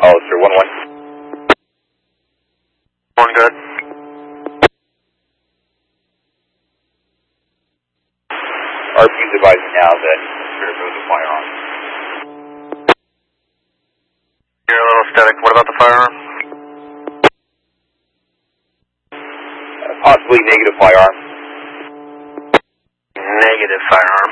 Oh, sir, 1-1. 1 good. RP's advising now that you remove the firearm. You're a little static. What about the firearm? Possibly negative firearm. Negative firearm.